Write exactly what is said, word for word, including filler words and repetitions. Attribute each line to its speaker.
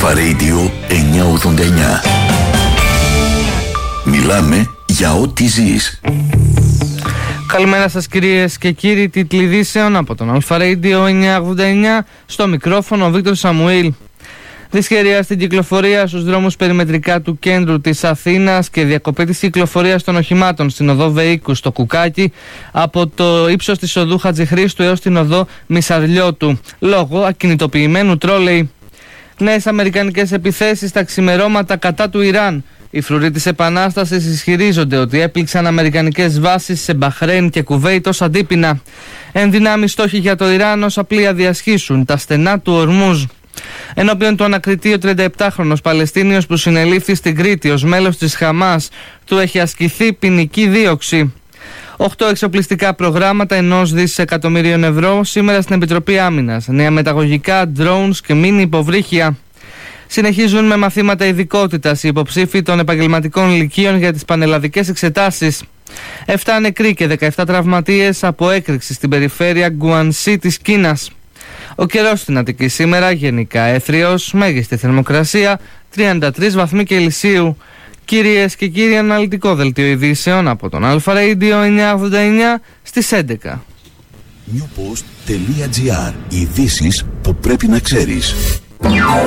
Speaker 1: Αλφα Radio εννιακόσια ογδόντα εννιά. Μιλάμε για ό,τι ζεις.
Speaker 2: Καλημέρα σας κυρίες και κύριοι, τίτλοι ειδήσεων από τον Αλφα Radio εννιακόσια ογδόντα εννιά. Στο μικρόφωνο ο Βίκτορ Σαμουήλ. Δυσχερία στην κυκλοφορία στους δρόμους περιμετρικά του κέντρου της Αθήνας και διακοπή της κυκλοφορίας των οχημάτων στην οδό Βεΐκου στο Κουκάκι από το ύψος της οδού Χατζηχρήστου έως την οδό Μισαρλιώτου λόγω ακινητοποιημένου τρόλεϊ. Νέες αμερικανικές επιθέσεις στα ξημερώματα κατά του Ιράν. Οι φρουροί της Επανάστασης ισχυρίζονται ότι έπληξαν αμερικανικές βάσεις σε Μπαχρέιν και Κουβέιτ ως αντίπεινα. Ενδυνάμει στόχοι για το Ιράν όσα πλοία διασχίσουν τα στενά του Ορμούζ. Ενώπιον του ανακριτή, ο τριανταεπτάχρονος Παλαιστίνιος που συνελήφθη στην Κρήτη ως μέλος της Χαμάς του έχει ασκηθεί ποινική δίωξη. Οχτώ εξοπλιστικά προγράμματα ενός δισεκατομμυρίων ευρώ σήμερα στην Επιτροπή Άμυνας. Νέα μεταγωγικά, drones και μίνι υποβρύχια. Συνεχίζουν με μαθήματα ειδικότητας οι υποψήφοι των επαγγελματικών λυκείων για τις πανελλαδικές εξετάσεις. Επτά νεκροί και δεκαεπτά τραυματίες από έκρηξη στην περιφέρεια Γκουανσί της Κίνας. Ο καιρός στην Αττική σήμερα γενικά έθριος, μέγιστη θερμοκρασία τριάντα τρεις βαθμοί Κελσίου. Κυρίες και κύριοι, αναλυτικό δελτίο ειδήσεων από τον Αλφα Radio εννιακόσια ογδόντα εννιά στις έντεκα.
Speaker 1: newpost τελεία gr. Ειδήσεις που πρέπει να ξέρεις.